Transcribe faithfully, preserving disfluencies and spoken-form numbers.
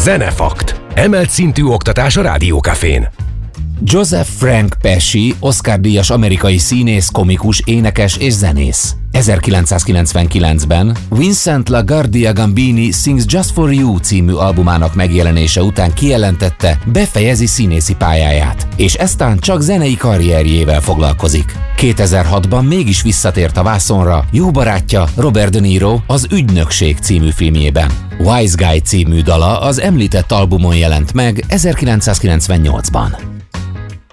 Zenefakt. Emelt szintű oktatás a Rádiókafén. Joseph Frank Pesci, Oscar-díjas amerikai színész, komikus, énekes és zenész. ezerkilencszázkilencvenkilencben Vincent LaGuardia Gambini Sings Just For You című albumának megjelenése után kijelentette, befejezi színészi pályáját, és eztán csak zenei karrierjével foglalkozik. kétezer-hatban mégis visszatért a vászonra jó barátja Robert De Niro az Ügynökség című filmjében. Wise Guy című dala az említett albumon jelent meg ezerkilencszázkilencvennyolcban.